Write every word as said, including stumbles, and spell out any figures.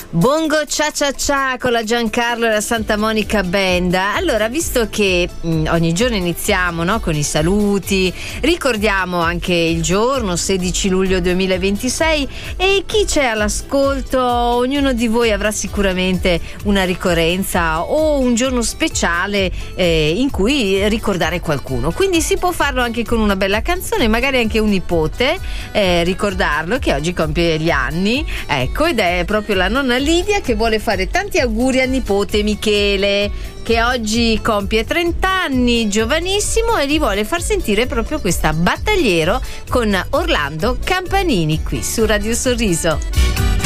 Bongo Cia Cia Cia con la Giancarlo e la Santa Monica Band. Allora, visto che mh, ogni giorno iniziamo, no, con i saluti, ricordiamo anche il giorno sedici luglio duemilaventisei, e chi c'è all'ascolto, ognuno di voi avrà sicuramente una ricorrenza o un giorno speciale eh, in cui ricordare qualcuno, quindi si può farlo anche con una bella canzone, magari anche un nipote eh, ricordarlo che oggi compie gli anni, ecco, ed è proprio la nonna Lidia che vuole fare tanti auguri al nipote Michele, che oggi compie trenta anni, giovanissimo, e gli vuole far sentire proprio questa Battagliero con Orlando Campanini qui su Radio Sorriso.